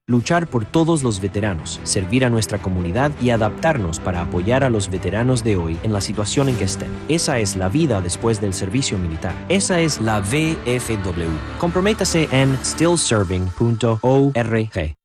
luchar por todos los veteranos, servir a nuestra comunidad y adaptarnos para apoyar a los veteranos de hoy en la situación en que estén. Esa es la vida después del servicio militar. Esa es la VFW. Comprométase en stillserving.org.